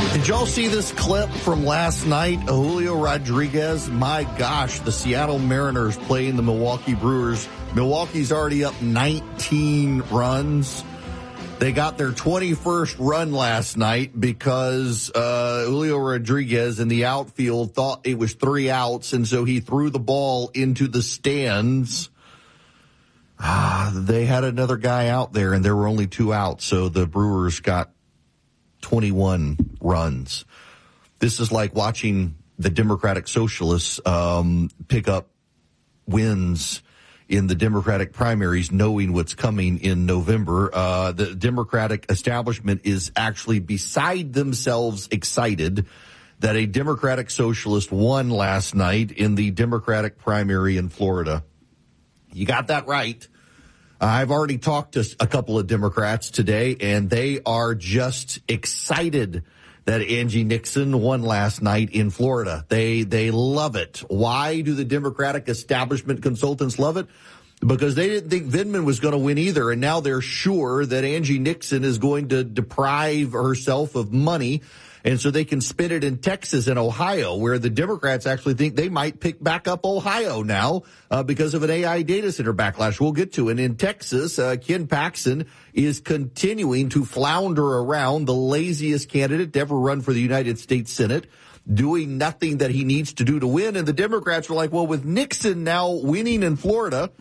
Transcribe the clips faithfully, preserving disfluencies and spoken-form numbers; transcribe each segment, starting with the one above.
Did y'all see this clip from last night? Julio Rodriguez, my gosh, the Seattle Mariners playing the Milwaukee Brewers. Milwaukee's already up nineteen runs. They got their twenty-first run last night because uh, Julio Rodriguez in the outfield thought it was three outs, and so he threw the ball into the stands. Ah, they had another guy out there, and there were only two outs, so the Brewers got twenty-one runs. This is like watching the Democratic Socialists um, pick up wins in the Democratic primaries, knowing what's coming in November. Uh, the Democratic establishment is actually beside themselves excited that a Democratic Socialist won last night in the Democratic primary in Florida. You got that right. I've already talked to a couple of Democrats today, and they are just excited that Angie Nixon won last night in Florida. They they love it. Why do the Democratic establishment consultants love it? Because they didn't think Vindman was going to win either, and now they're sure that Angie Nixon is going to deprive herself of money, and so they can spend it in Texas and Ohio, where the Democrats actually think they might pick back up Ohio now uh, because of an A I data center backlash we'll get to. And in Texas, uh, Ken Paxton is continuing to flounder around, the laziest candidate to ever run for the United States Senate, doing nothing that he needs to do to win. And the Democrats were like, well, with Nixon now winning in Florida,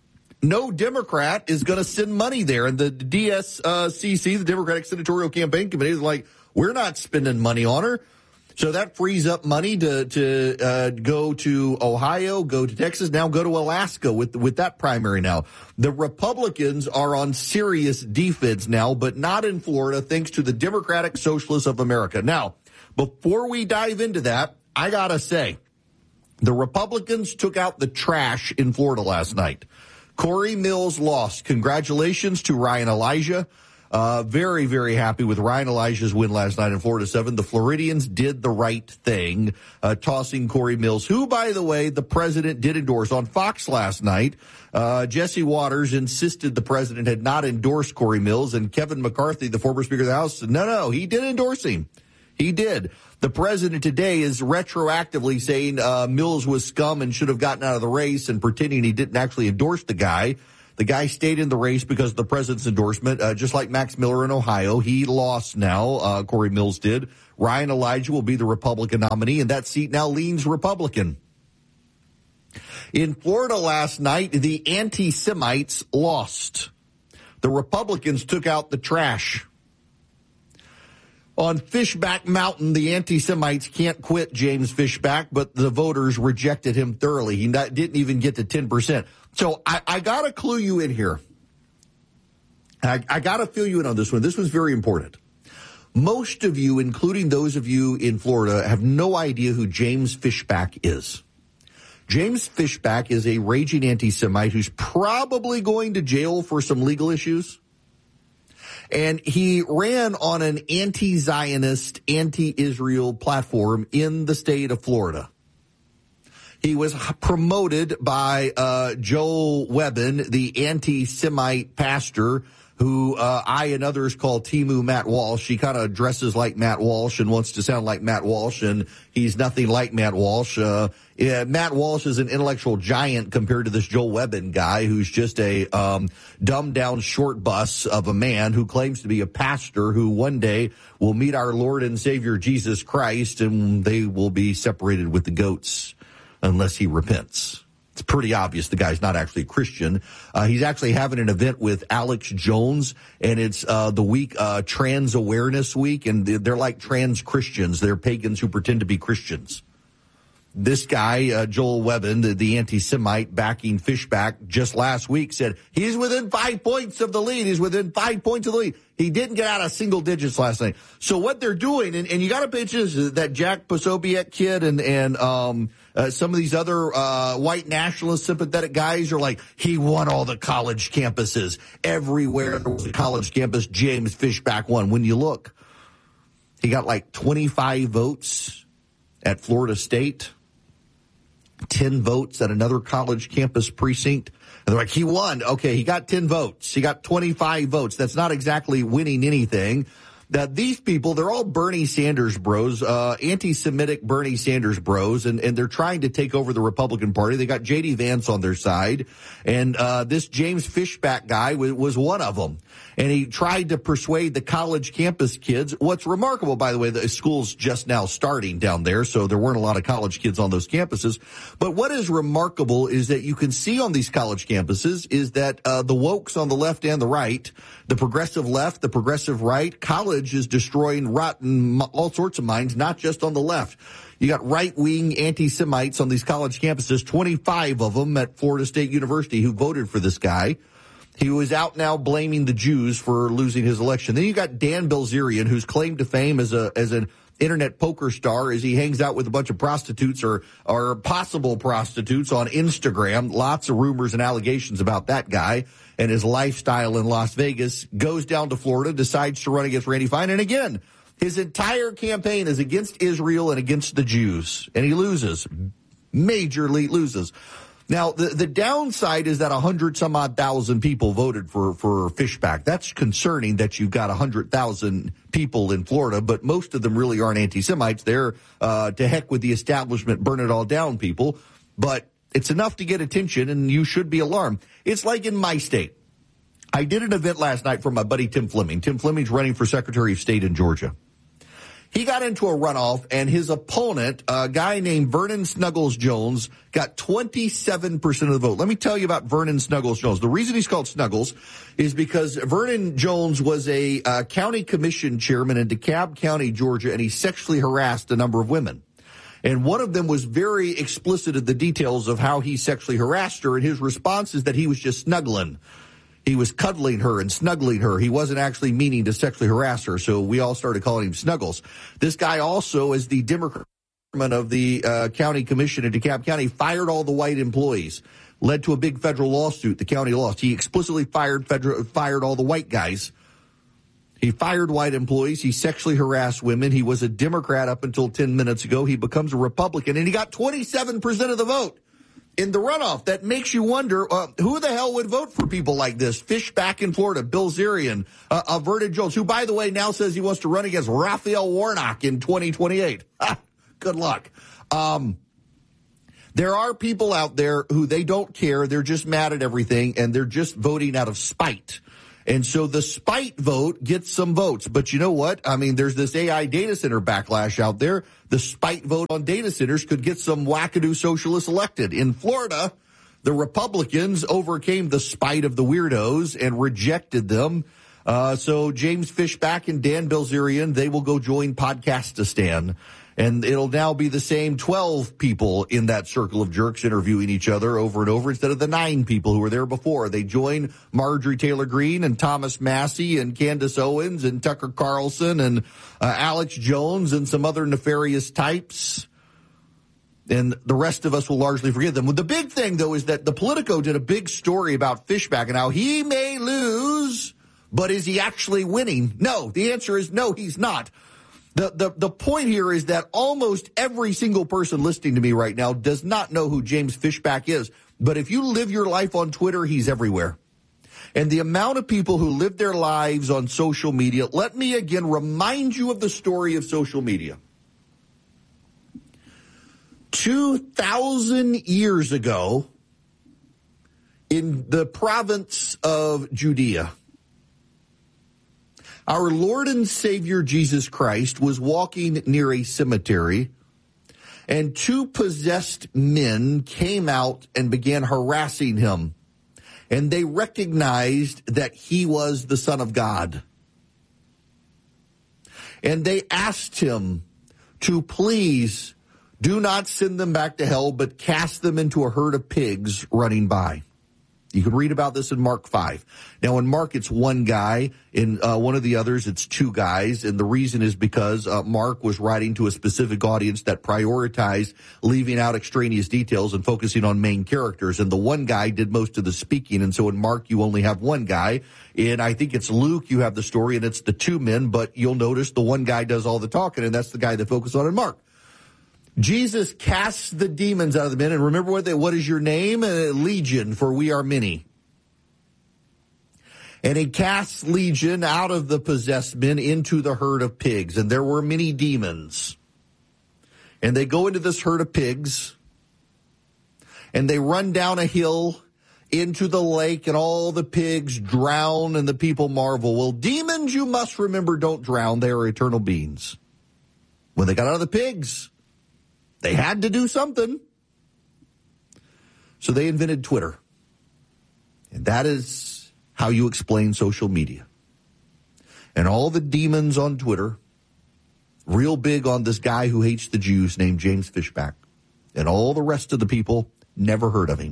no Democrat is going to send money there. And the D S C C, the Democratic Senatorial Campaign Committee, is like, we're not spending money on her. So that frees up money to to uh, go to Ohio, go to Texas, now go to Alaska with with that primary now. The Republicans are on serious defense now, but not in Florida, thanks to the Democratic Socialists of America. Now, before we dive into that, I got to say, the Republicans took out the trash in Florida last night. Corey Mills lost. Congratulations to Ryan Elijah. Uh, very, very happy with Ryan Elijah's win last night in Florida seven. The Floridians did the right thing, uh, tossing Corey Mills, who, by the way, the president did endorse. On Fox last night, uh, Jesse Waters insisted the president had not endorsed Corey Mills, and Kevin McCarthy, the former Speaker of the House, said, no, no, he did endorse him. He did. The president today is retroactively saying uh, Mills was scum and should have gotten out of the race and pretending he didn't actually endorse the guy. The guy stayed in the race because of the president's endorsement, uh, just like Max Miller in Ohio. He lost now, uh, Corey Mills did. Ryan Elijah will be the Republican nominee, and that seat now leans Republican. In Florida last night, the anti-Semites lost. The Republicans took out the trash. On Fishback Mountain, the anti-Semites can't quit James Fishback, but the voters rejected him thoroughly. He not, didn't even get to ten percent. So I, I got to clue you in here. I, I got to fill you in on this one. This was very important. Most of you, including those of you in Florida, have no idea who James Fishback is. James Fishback is a raging anti-Semite who's probably going to jail for some legal issues. And he ran on an anti-Zionist, anti-Israel platform in the state of Florida. He was promoted by uh, Joel Webbin, the anti-Semite pastor, who uh, I and others call Timu Matt Walsh. He kind of dresses like Matt Walsh and wants to sound like Matt Walsh, and he's nothing like Matt Walsh. Uh, yeah, Matt Walsh is an intellectual giant compared to this Joel Webbin guy, who's just a um, dumbed-down short bus of a man who claims to be a pastor who one day will meet our Lord and Savior Jesus Christ, and they will be separated with the goats unless he repents. It's pretty obvious the guy's not actually a Christian. Uh, he's actually having an event with Alex Jones, and it's uh, the week, uh, Trans Awareness Week, and they're like trans Christians. They're pagans who pretend to be Christians. This guy, uh, Joel Webbin, the, the anti-Semite backing Fishback, just last week said he's within five points of the lead. He's within five points of the lead. He didn't get out of single digits last night. So what they're doing, and, and you got to pay attention to that Jack Posobiec kid and, and um, uh, some of these other uh, white nationalist sympathetic guys are like, he won all the college campuses. Everywhere there was a college campus, James Fishback won. When you look, he got like twenty-five votes at Florida State, ten votes at another college campus precinct. And they're like, he won. Okay, he got ten votes. He got twenty-five votes. That's not exactly winning anything. that these people, they're all Bernie Sanders bros, uh, anti-Semitic Bernie Sanders bros, and, and they're trying to take over the Republican Party. They got J D Vance on their side, and uh, this James Fishback guy was, was one of them. And he tried to persuade the college campus kids. What's remarkable, by the way, the school's just now starting down there, so there weren't a lot of college kids on those campuses. But what is remarkable is that you can see on these college campuses is that uh, the wokes on the left and the right, the progressive left, the progressive right, college is destroying rotten all sorts of minds, not just on the left. You got right-wing anti-Semites on these college campuses, twenty-five of them at Florida State University who voted for this guy. He was out now blaming the Jews for losing his election. Then you got Dan Bilzerian, whose claim to fame as a as an internet poker star is he hangs out with a bunch of prostitutes or or possible prostitutes on Instagram. Lots of rumors and allegations about that guy and his lifestyle in Las Vegas. Goes down to Florida, decides to run against Randy Fine. And again, his entire campaign is against Israel and against the Jews. And he loses. Majorly loses. Now, the, the downside is that a hundred some odd thousand people voted for, for Fishback. That's concerning that you've got a hundred thousand people in Florida, but most of them really aren't anti-Semites. They're, uh, to heck with the establishment, burn it all down people. But it's enough to get attention, and you should be alarmed. It's like in my state. I did an event last night for my buddy Tim Fleming. Tim Fleming's running for Secretary of State in Georgia. He got into a runoff, and his opponent, a guy named Vernon Snuggles Jones, got twenty-seven percent of the vote. Let me tell you about Vernon Snuggles Jones. The reason he's called Snuggles is because Vernon Jones was a uh, county commission chairman in DeKalb County, Georgia, and he sexually harassed a number of women. And one of them was very explicit in the details of how he sexually harassed her, and his response is that he was just snuggling. He was cuddling her and snuggling her. He wasn't actually meaning to sexually harass her, so we all started calling him Snuggles. This guy also, as the Democrat of the uh, county commission in DeKalb County, fired all the white employees, led to a big federal lawsuit. The county lost. He explicitly fired federal, fired all the white guys. He fired white employees. He sexually harassed women. He was a Democrat up until ten minutes ago. He becomes a Republican, and he got twenty-seven percent of the vote in the runoff. That makes you wonder, uh, who the hell would vote for people like this? Fishback in Florida, Bilzerian, uh, uh, Vernon Jones, who, by the way, now says he wants to run against Raphael Warnock in twenty twenty-eight. Good luck. Um, there are people out there who they don't care. They're just mad at everything, and they're just voting out of spite. And so the spite vote gets some votes. But you know what? I mean, there's this A I data center backlash out there. The spite vote on data centers could get some wackadoo socialists elected. In Florida, the Republicans overcame the spite of the weirdos and rejected them. Uh, so James Fishback and Dan Bilzerian, they will go join Podcastistan. And it'll now be the same twelve people in that circle of jerks interviewing each other over and over instead of the nine people who were there before. They join Marjorie Taylor Greene and Thomas Massey and Candace Owens and Tucker Carlson and uh, Alex Jones and some other nefarious types. And the rest of us will largely forget them. The big thing, though, is that the Politico did a big story about Fishback and how he may lose, but is he actually winning? No, the answer is no, he's not. The, the the point here is that almost every single person listening to me right now does not know who James Fishback is. But if you live your life on Twitter, he's everywhere. And the amount of people who live their lives on social media, let me again remind you of the story of social media. two thousand years ago, in the province of Judea, our Lord and Savior Jesus Christ was walking near a cemetery, and two possessed men came out and began harassing him. And they recognized that he was the Son of God. And they asked him to please do not send them back to hell, but cast them into a herd of pigs running by. You can read about this in Mark five. Now, in Mark, it's one guy. In uh, one of the others, it's two guys. And the reason is because uh, Mark was writing to a specific audience that prioritized leaving out extraneous details and focusing on main characters. And the one guy did most of the speaking. And so in Mark, you only have one guy. In, I think it's Luke, you have the story, and it's the two men. But you'll notice the one guy does all the talking, and that's the guy they focus on in Mark. Jesus casts the demons out of the men, and remember what they, what is your name? Uh, Legion, for we are many. And he casts legion out of the possessed men into the herd of pigs. And there were many demons. And they go into this herd of pigs. And they run down a hill into the lake. And all the pigs drown. And the people marvel. Well, demons, you must remember, don't drown. They are eternal beings. When they got out of the pigs, they had to do something. So they invented Twitter. And that is how you explain social media. And all the demons on Twitter, real big on this guy who hates the Jews named James Fishback. And all the rest of the people never heard of him.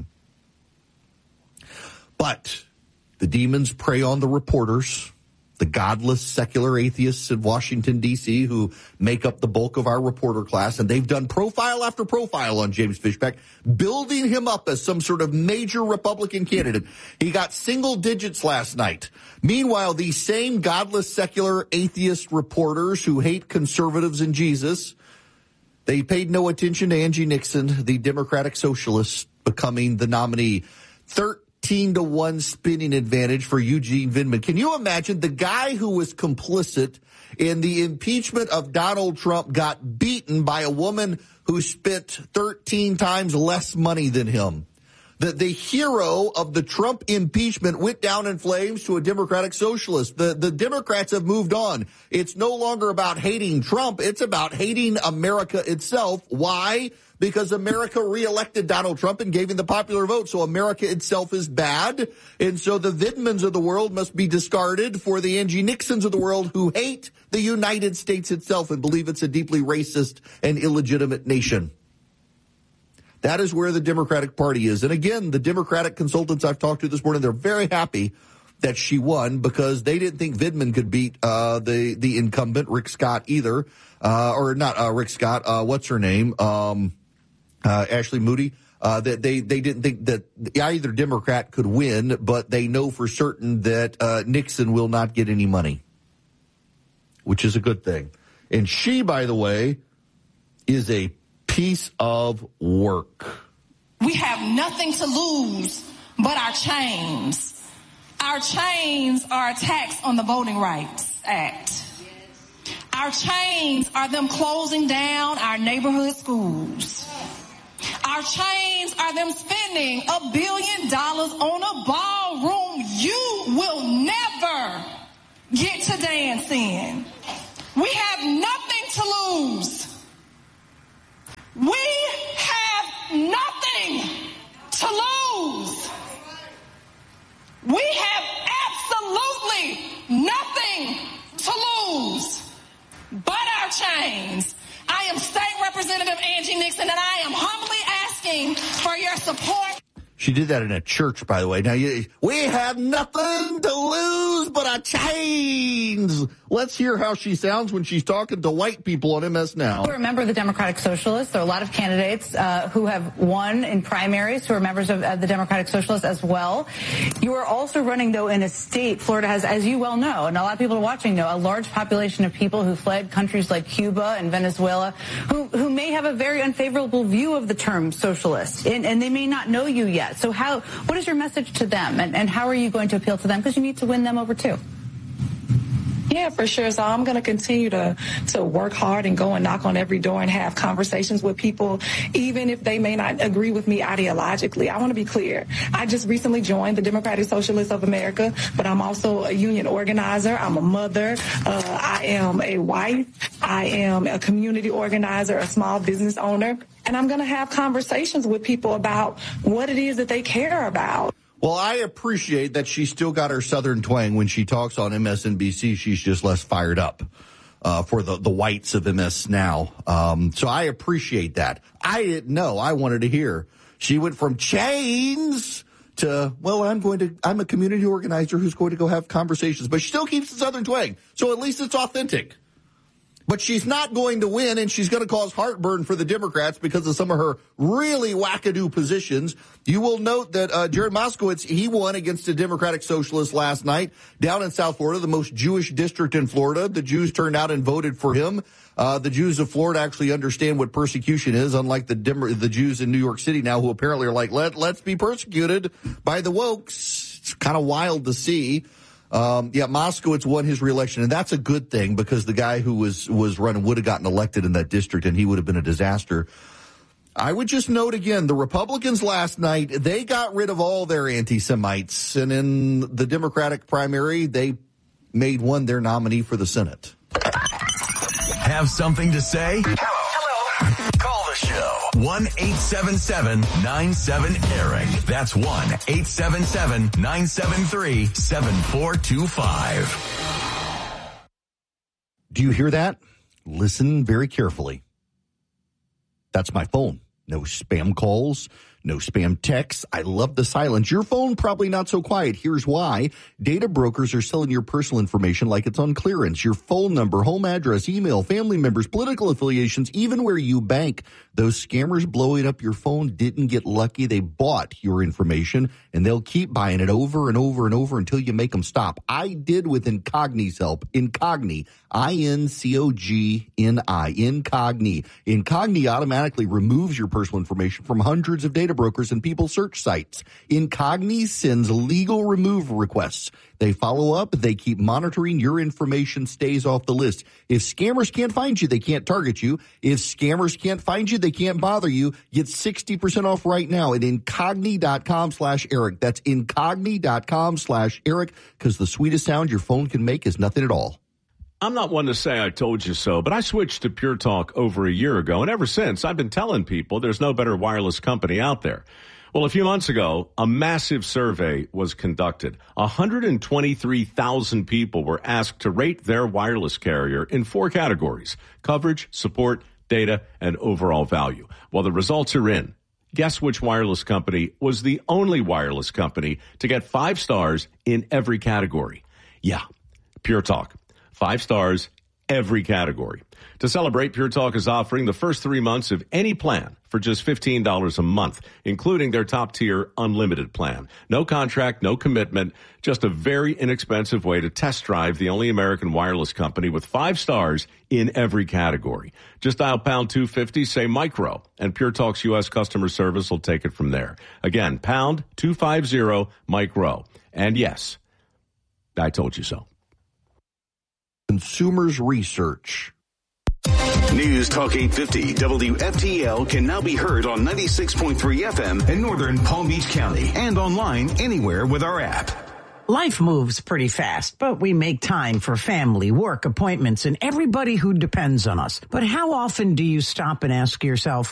But the demons prey on the reporters, the godless, secular atheists in Washington, D C, who make up the bulk of our reporter class. And they've done profile after profile on James Fishback, building him up as some sort of major Republican candidate. He got single digits last night. Meanwhile, these same godless, secular, atheist reporters who hate conservatives and Jesus, they paid no attention to Angie Nixon, the Democratic socialist, becoming the nominee. thirteen to one spinning advantage for Eugene Vindman. Can you imagine the guy who was complicit in the impeachment of Donald Trump got beaten by a woman who spent thirteen times less money than him? The, the hero of the Trump impeachment went down in flames to a Democratic socialist. The, the Democrats have moved on. It's no longer about hating Trump. It's about hating America itself. Why? Because America reelected Donald Trump and gave him the popular vote. So America itself is bad. And so the Vindmans of the world must be discarded for the Angie Nixons of the world who hate the United States itself and believe it's a deeply racist and illegitimate nation. That is where the Democratic Party is. And again, the Democratic consultants I've talked to this morning, they're very happy that she won because they didn't think Vindman could beat uh, the, the incumbent, Rick Scott, either. Uh, or not uh, Rick Scott, uh, what's her name? Um, uh, Ashley Moody. Uh, that they, they didn't think that either Democrat could win, but they know for certain that uh, Nixon will not get any money, which is a good thing. And she, by the way, is a piece of work. We have nothing to lose but our chains. Our chains are a tax on the Voting Rights Act. Our chains are them closing down our neighborhood schools. Our chains are them spending a billion dollars on a ballroom you will never get to dance in. We have nothing to lose. We have nothing to lose. We have absolutely nothing to lose but our chains. I am State Representative Angie Nixon, and I am humbly asking for your support. She did that in a church, by the way. Now, you, we have nothing to lose but our chains. Let's hear how she sounds when she's talking to white people on M S Now. We're a member of the Democratic Socialists. There are a lot of candidates uh, who have won in primaries who are members of uh, the Democratic Socialists as well. You are also running, though, in a state, Florida has, as you well know, and a lot of people are watching know, a large population of people who fled countries like Cuba and Venezuela who, who may have a very unfavorable view of the term socialist, and, and they may not know you yet. So how, what is your message to them, and, and how are you going to appeal to them? Because you need to win them over, too. Yeah, for sure. So I'm going to continue to to work hard and go and knock on every door and have conversations with people, even if they may not agree with me ideologically. I want to be clear. I just recently joined the Democratic Socialists of America, but I'm also a union organizer. I'm a mother. Uh, I am a wife. I am a community organizer, a small business owner. And I'm going to have conversations with people about what it is that they care about. Well, I appreciate that she still got her Southern twang when she talks on M S N B C. She's just less fired up uh, for the, the whites of M S Now. Um, so I appreciate that. I didn't know. I wanted to hear. She went from chains to, well, I'm going to, I'm a community organizer who's going to go have conversations. But she still keeps the Southern twang. So at least it's authentic. But she's not going to win, and she's going to cause heartburn for the Democrats because of some of her really wackadoo positions. You will note that uh, Jared Moskowitz, he won against a Democratic Socialist last night down in South Florida, the most Jewish district in Florida. The Jews turned out and voted for him. Uh, the Jews of Florida actually understand what persecution is, unlike the Dem- the Jews in New York City now, who apparently are like, Let, let's be persecuted by the wokes. It's kind of wild to see. Um, yeah, Moskowitz won his reelection, and that's a good thing because the guy who was, was running would have gotten elected in that district, and he would have been a disaster. I would just note again, the Republicans last night, they got rid of all their anti-Semites, and in the Democratic primary, they made one their nominee for the Senate. Have something to say? Hello. Hello. Call the show. one eight seven seven nine seven Eric. That's one eight seven seven nine seven three seven four two five. Do you hear that? Listen very carefully. That's my phone. No spam calls, no spam texts. I love the silence. Your phone probably not so quiet. Here's why. Data brokers are selling your personal information like it's on clearance. Your phone number, home address, email, family members, political affiliations, even where you bank. Those scammers blowing up your phone didn't get lucky. They bought your information, and they'll keep buying it over and over and over until you make them stop. I did with Incogni's help. Incogni, I N C O G N I, Incogni. Incogni automatically removes your personal information from hundreds of data brokers and people search sites. Incogni sends legal removal requests. They follow up. They keep monitoring. Your information stays off the list. If scammers can't find you, they can't target you. If scammers can't find you, they can't bother you. Get sixty percent off right now at incogni.com slash Eric. That's incogni.com slash Eric, because the sweetest sound your phone can make is nothing at all. I'm not one to say I told you so, but I switched to Pure Talk over a year ago, and ever since, I've been telling people there's no better wireless company out there. Well, a few months ago, a massive survey was conducted. one hundred twenty-three thousand people were asked to rate their wireless carrier in four categories: coverage, support, data, and overall value. Well, the results are in. Guess which wireless company was the only wireless company to get five stars in every category? Yeah, Pure Talk. Five stars, every category. To celebrate, Pure Talk is offering the first three months of any plan for just fifteen dollars a month, including their top-tier unlimited plan. No contract, no commitment, just a very inexpensive way to test drive the only American wireless company with five stars in every category. Just dial pound two fifty, say micro, and Pure Talk's U S customer service will take it from there. Again, pound two fifty, micro. And yes, I told you so. Consumers Research. News Talk eight fifty W F T L can now be heard on ninety-six point three F M in northern Palm Beach County and online anywhere with our app. Life moves pretty fast, but we make time for family, work, appointments, and everybody who depends on us. But how often do you stop and ask yourself,